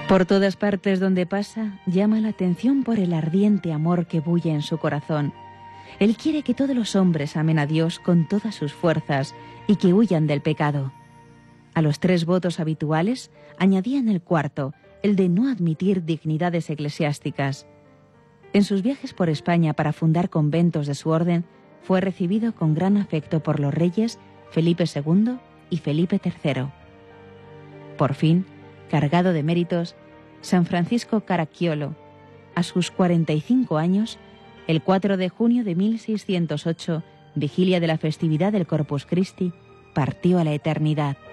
Por todas partes donde pasa, llama la atención por el ardiente amor que bulle en su corazón. Él quiere que todos los hombres amen a Dios con todas sus fuerzas y que huyan del pecado. A los 3 votos habituales añadían el cuarto, el de no admitir dignidades eclesiásticas. En sus viajes por España para fundar conventos de su orden, fue recibido con gran afecto por los reyes Felipe II y Felipe III. Por fin, cargado de méritos, San Francisco Caracciolo, a sus 45 años, el 4 de junio de 1608, vigilia de la festividad del Corpus Christi, partió a la eternidad.